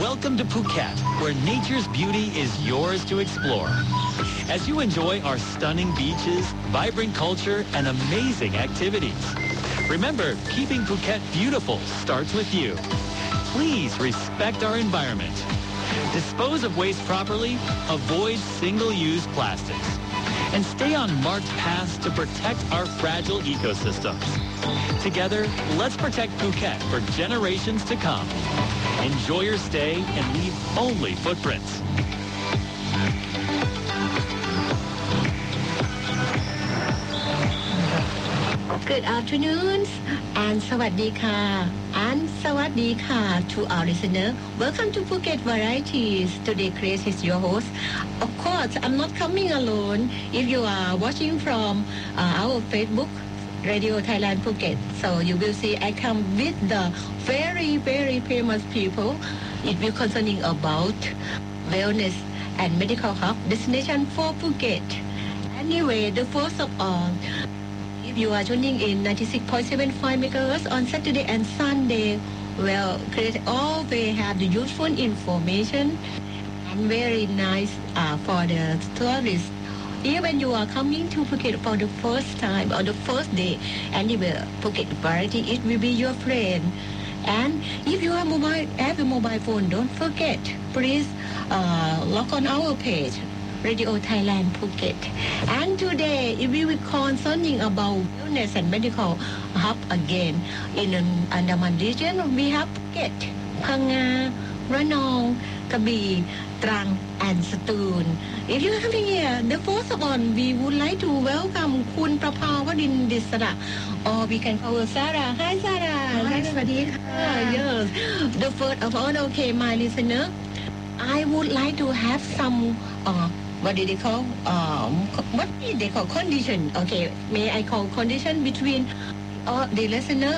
Welcome to Phuket, where nature's beauty is yours to explore. As you enjoy our stunning beaches, vibrant culture, and amazing activities. Remember, keeping Phuket beautiful starts with you. Please respect our environment. Dispose of waste properly, avoid single-use plastics, and stay on marked paths to protect our fragile ecosystems. Together, let's protect Phuket for generations to come. Enjoy your stay and leave only footprints. Good afternoon and สวัสดีค่ะ and สวัสดีค่ะ to our listener. Welcome to Phuket Varieties. Today Chris is your host. Of course, I'm not coming alone. If you are watching from our Facebook Radio Thailand Phuket, so you will see I come with the very famous people. It will concerning about wellness and medical hub destination for Phuket. Anyway, the first of all, if you are tuning in 96.75 MHz on Saturday and Sunday, well, Chris always have the useful information and very nice for the tourists. Even you are coming to Phuket for the first time or the first day, anyway, Phuket Variety, it will be your friend. And if you have a mobile phone, don't forget, please log on our page, Radio Thailand Phuket. And today, it will be concerning about wellness and medical hub again. In Andaman region, we have Phuket, Phang Nga, Ranong, Krabi, Trang, and Satoon. If you have here, the first one, we would like to welcome Kun Prapawadin Disara, or we can call her Sarah. Hi, Sarah. Hi, Swadika. Yes. The first of all, okay, my listener, I would like to have some, what do they call? What do they call condition? Okay, may I call condition between the listener